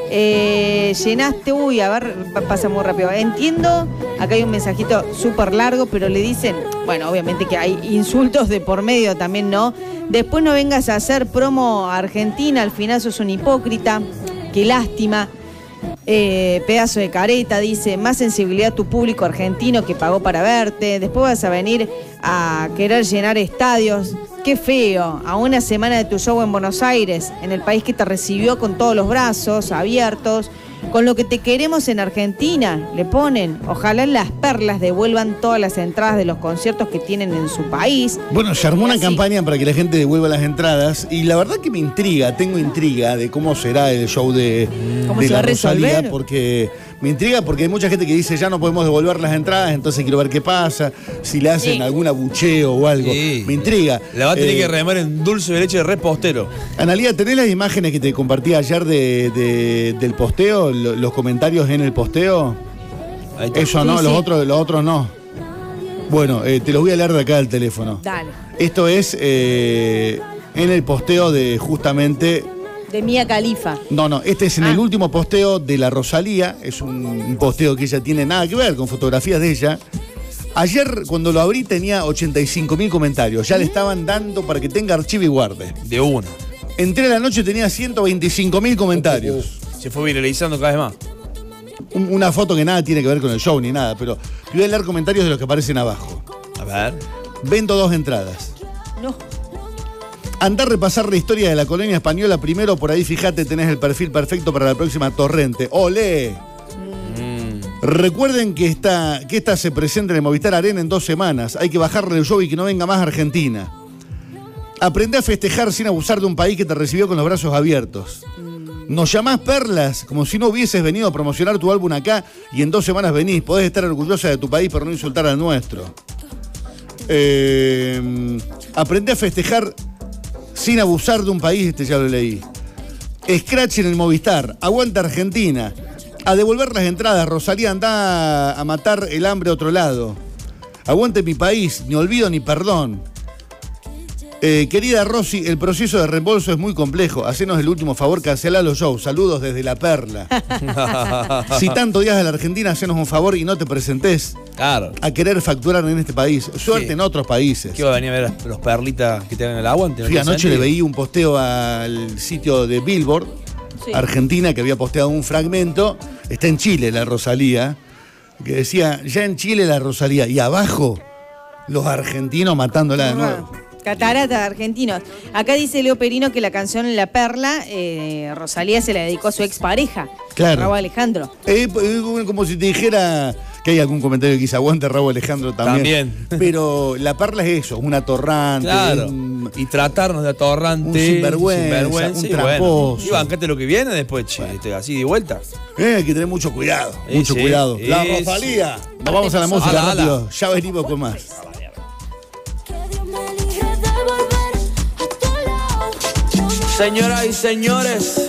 Llenaste, uy, a ver, pasa muy rápido. Entiendo, acá hay un mensajito súper largo, pero le dicen, bueno, obviamente que hay insultos de por medio también, ¿no? Después no vengas a hacer promo a Argentina, al final sos un hipócrita, qué lástima. Pedazo de careta, dice, más sensibilidad a tu público argentino que pagó para verte. Después vas a venir a querer llenar estadios. Qué feo, a una semana de tu show en Buenos Aires, en el país que te recibió con todos los brazos abiertos, con lo que te queremos en Argentina, le ponen. Ojalá en Las Perlas devuelvan todas las entradas de los conciertos que tienen en su país. Bueno, se armó una campaña para que la gente devuelva las entradas y la verdad que me intriga, tengo intriga de cómo será el show de la Rosalía, porque me intriga porque hay mucha gente que dice ya no podemos devolver las entradas, entonces quiero ver qué pasa, si le hacen algún abucheo o algo. Sí. Me intriga. La va a tener que remar en dulce de leche de repostero. Analía, ¿tenés las imágenes que te compartí ayer del posteo? Los comentarios en el posteo. Eso no, sí. Los otros no. Bueno, te los voy a leer de acá del teléfono. Dale. Esto es en el posteo de justamente... De Mía Khalifa. No, este es en el último posteo de la Rosalía. Es un posteo que ella tiene nada que ver con fotografías de ella. Ayer, cuando lo abrí, tenía 85.000 comentarios. Ya le estaban dando para que tenga archivo y guarde. De una. Entré a la noche, tenía 125.000 comentarios. Se fue viralizando cada vez más. Una foto que nada tiene que ver con el show ni nada, pero voy a leer comentarios de los que aparecen abajo. A ver. Vendo 2 entradas. No. Andá a repasar la historia de la colonia española primero, por ahí fíjate, tenés el perfil perfecto para la próxima Torrente. ¡Olé! Recuerden que esta se presenta en el Movistar Arena en 2 semanas. Hay que bajarle el show y que no venga más a Argentina. Aprende a festejar sin abusar de un país que te recibió con los brazos abiertos. Nos llamás perlas como si no hubieses venido a promocionar tu álbum acá y en 2 semanas venís. Podés estar orgullosa de tu país pero no insultar al nuestro. Aprende a festejar sin abusar de un país, ya lo leí. Scratch en el Movistar. Aguanta Argentina. A devolver las entradas. Rosalía, anda a matar el hambre a otro lado. Aguante mi país. Ni olvido ni perdón. Querida Rosy, el proceso de reembolso es muy complejo. Hacenos el último favor, cancelá los shows. Saludos desde La Perla. Si tanto odias a la Argentina, hacenos un favor y no te presentes a querer facturar en este país. Suerte en otros países. ¿Qué va a venir a ver los perlitas que te dan el aguante? Sí, anoche le veí un posteo al sitio de Billboard, Argentina, que había posteado un fragmento. Está en Chile la Rosalía, que decía, ya en Chile la Rosalía. Y abajo, los argentinos matándola de nuevo. Catarata de argentinos. Acá dice Leo Perino que la canción La Perla, Rosalía se la dedicó a su expareja, Raúl Alejandro. Como si te dijera que hay algún comentario que dice aguante Raúl Alejandro también. Pero La Perla es eso, un atorrante. Claro. Y tratarnos de atorrante. Un sinvergüenza, un tramposo. Bueno. Y bancate lo que viene después, así de vuelta. Hay que tener mucho cuidado, mucho cuidado. La Rosalía. Nos vamos a la música rápido. Ya venimos con más. Señoras y señores,